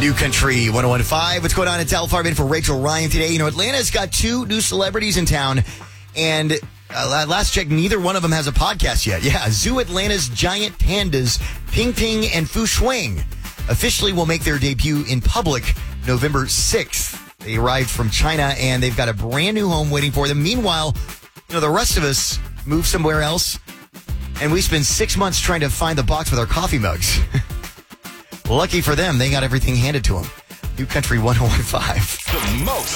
New Country 101.5. What's going on? It's Al Farben for Rachel Ryan today. Atlanta's got 2 new celebrities in town, and last check, neither one of them has a podcast yet. Yeah, Zoo Atlanta's giant pandas, Ping Ping and Fu Shuang, officially will make their debut in public November 6th. They arrived from China, and they've got a brand new home waiting for them. Meanwhile, the rest of us moved somewhere else, and we spent 6 months trying to find the box with our coffee mugs. Lucky for them, they got everything handed to them. New Country 101.5. The most